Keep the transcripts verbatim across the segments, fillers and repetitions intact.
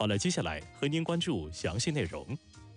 好了，接下来和您关注详细内容。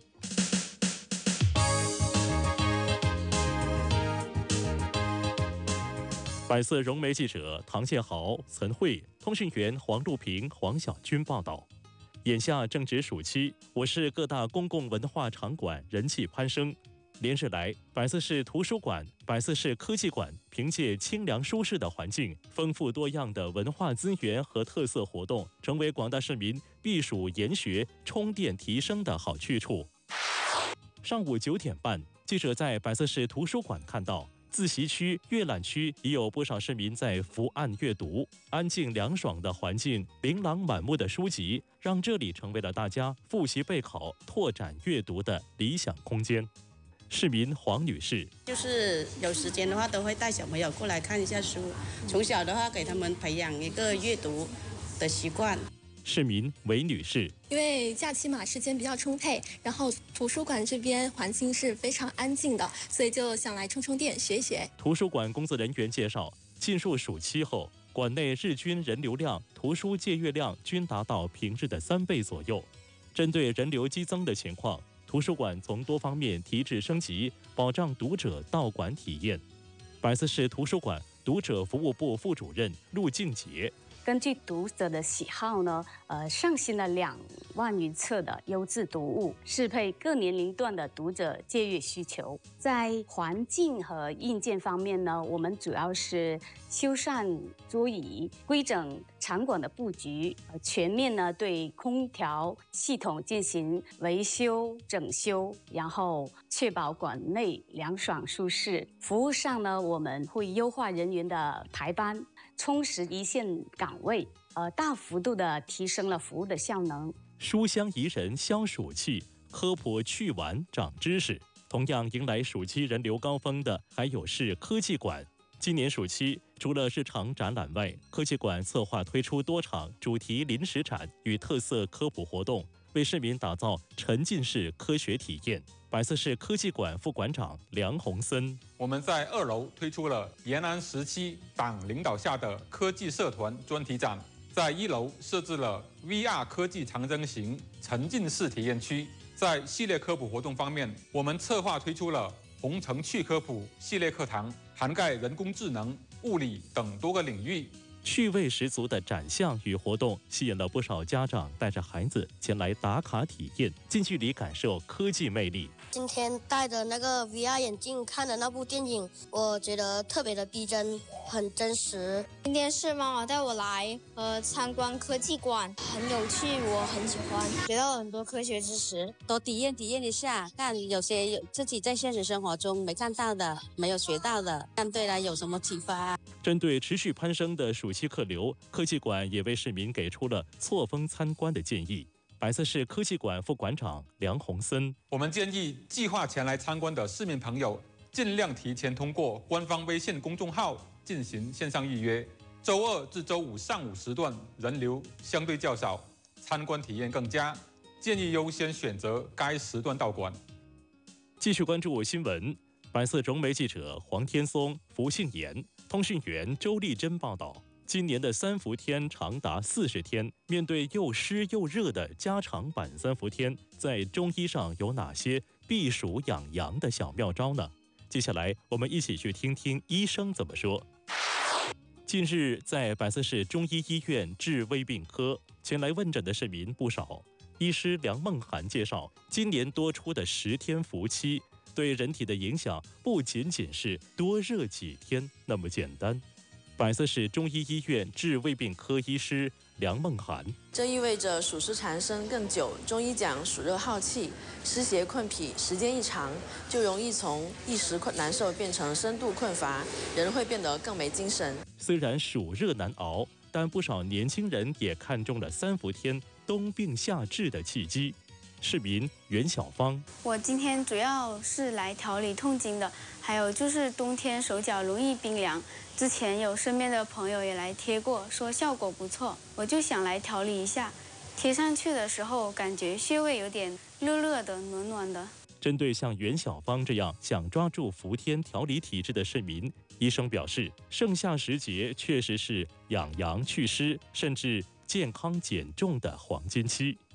百色融媒记者唐建豪、岑慧，通讯员黄路平、黄小军报道。眼下正值暑期，我市各大公共文化场馆人气攀升。连日来，百色市图书馆、百色市科技馆凭借清凉舒适的环境、丰富多样的文化资源和特色活动，成为广大市民避暑研学、充电提升的好去处。上午九点半，记者在百色市图书馆看到，自习区、阅览区已有不少市民在伏案阅读，安静凉爽的环境、琳琅满目的书籍，让这里成为了大家复习备考、拓展阅读的理想空间。市民黄女士， 就是有时间的话，都会带小朋友过来看一下书。从小的话，给他们培养一个阅读的习惯。 市民韦女士， 因为假期嘛，时间比较充沛，然后图书馆这边环境是非常安静的，所以就想来充充电学一学。 图书馆工作人员介绍，进入暑期后，馆内日均人流量、图书借阅量均达到平日的三倍左右。针对人流激增的情况，图书馆从多方面提质升级，保障读者到馆体验。百色市图书馆读者服务部副主任陆静杰， 根据读者的喜好呢，呃，上新了两万余册的优质读物，适配各年龄段的读者借阅需求。在环境和硬件方面呢，我们主要是修缮桌椅，规整场馆的布局，呃、全面呢对空调系统进行维修整修，然后确保馆内凉爽舒适。服务上呢，我们会优化人员的排班，充实一线岗位，呃，大幅度的提升了服务的效能。 书香宜人消暑气，科普趣玩长知识。同样迎来暑期人流高峰的还有市科技馆。今年暑期，除了市场展览外，科技馆策划推出多场主题临时展与特色科普活动，为市民打造沉浸式科学体验。百色市科技馆副馆长梁宏森， 我们在二楼推出了延安时期党领导下的科技社团专题展，在一楼设置了 V R 科技长征型沉浸式体验区。在系列科普活动方面，我们策划推出了红城趣科普系列课堂，涵盖人工智能、物理等多个领域。 趣味十足的展项与活动吸引了不少家长带着孩子前来打卡体验，近距离感受科技魅力。 今天戴着那个 V R 眼镜看的那部电影，我觉得特别的逼真，很真实。 今天是妈妈带我来呃参观科技馆，很有趣，我很喜欢，学到了很多科学知识， 多体验体验一下，看有些自己在现实生活中没看到的、没有学到的，看对了有什么启发。 针对持续攀升的暑期客流，科技馆也为市民给出了错峰参观的建议。百色市科技馆副馆长梁宏森， 我们建议计划前来参观的市民朋友，尽量提前通过官方微信公众号进行线上预约。周二至周五上午时段人流相对较少，参观体验更佳，建议优先选择该时段到馆。 继续关注新闻，百色融媒记者黄天松、福信言，通讯员周丽珍报道。今年的三伏天长达四十天，面对又湿又热的加长版三伏天，在中医上有哪些避暑养阳的小妙招呢？接下来我们一起去听听医生怎么说。近日，在百色市中医医院治胃病科前来问诊的市民不少。医师梁梦涵介绍，今年多出的十天伏期，对人体的影响不仅仅是多热几天那么简单。百色市中医医院治胃病科医师梁梦涵， 这意味着暑湿缠身更久。中医讲暑热耗气，湿邪困脾，时间一长，就容易从一时困难受变成深度困乏，人会变得更没精神。 虽然暑热难熬，但不少年轻人也看中了三伏天冬病夏治的契机。市民袁小芳， 我今天主要是来调理痛经的，还有就是冬天手脚容易冰凉，之前有身边的朋友也来贴过，说效果不错，我就想来调理一下。贴上去的时候，感觉穴位有点热热的、暖暖的。 针对像袁小芳这样想抓住伏天调理体质的市民，医生表示，盛夏时节确实是养阳祛湿，甚至健康减重的黄金期。